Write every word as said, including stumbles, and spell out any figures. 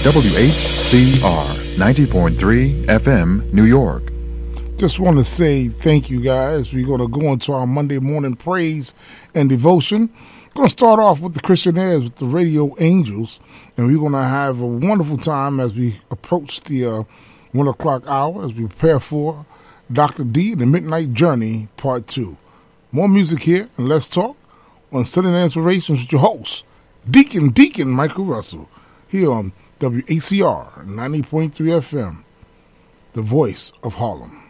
W H C R ninety point three F M, New York. Just want to say thank you, guys. We're going to go into our Monday morning praise and devotion. Going to start off with the Christianaires with the Radio Angels, and we're going to have a wonderful time as we approach the uh, one o'clock hour as we prepare for Doctor D and the Midnight Journey Part Two. More music here, and let's talk on Sunday Night Inspirations with your host, Deacon Deacon Michael Russell, here on W A C R ninety point three F M, the voice of Harlem.